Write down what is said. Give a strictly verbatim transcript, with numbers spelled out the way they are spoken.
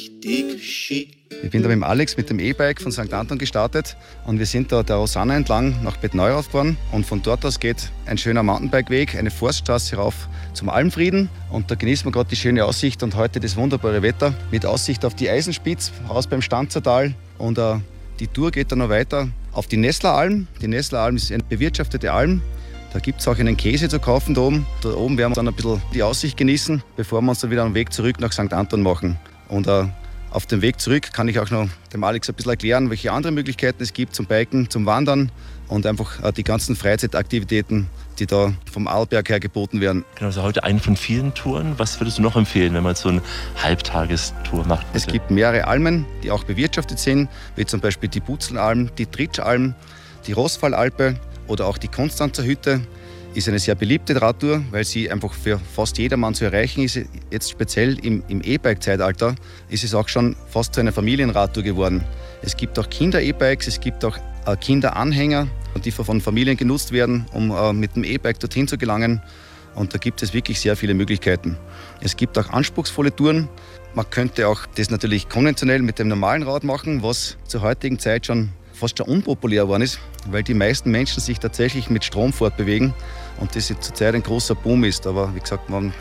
richtig schick. Ich bin da mit dem Alex mit dem E-Bike von Sankt Anton gestartet und wir sind da der Rosanna entlang nach Bad Neuenauf gefahren und von dort aus geht ein schöner Mountainbike-Weg, eine Forststraße rauf zum Almfrieden und da genießen wir gerade die schöne Aussicht und heute das wunderbare Wetter mit Aussicht auf die Eisenspitz, raus beim Stanzertal und äh, die Tour geht dann noch weiter auf die Nessleralm. Die Nessleralm ist eine bewirtschaftete Alm. Da gibt es auch einen Käse zu kaufen da oben. Da oben werden wir dann ein bisschen die Aussicht genießen, bevor wir uns dann wieder einen Weg zurück nach Sankt Anton machen. Und äh, auf dem Weg zurück kann ich auch noch dem Alex ein bisschen erklären, welche andere Möglichkeiten es gibt zum Biken, zum Wandern und einfach äh, die ganzen Freizeitaktivitäten, die da vom Arlberg her geboten werden. Genau, also heute eine von vielen Touren. Was würdest du noch empfehlen, wenn man so eine Halbtagestour macht? Bitte? Es gibt mehrere Almen, die auch bewirtschaftet sind, wie zum Beispiel die Butzelalm, die Tritschalm, die Rossfallalpe oder auch die Konstanzer Hütte. Ist eine sehr beliebte Radtour, weil sie einfach für fast jedermann zu erreichen ist. Jetzt speziell im, im E-Bike-Zeitalter ist es auch schon fast zu einer Familienradtour geworden. Es gibt auch Kinder-E-Bikes, es gibt auch äh, Kinderanhänger, die von Familien genutzt werden, um äh, mit dem E-Bike dorthin zu gelangen. Und da gibt es wirklich sehr viele Möglichkeiten. Es gibt auch anspruchsvolle Touren. Man könnte auch das natürlich konventionell mit dem normalen Rad machen, was zur heutigen Zeit schon fast schon unpopulär geworden ist, weil die meisten Menschen sich tatsächlich mit Strom fortbewegen und das zurzeit ein großer Boom ist. Aber wie gesagt, man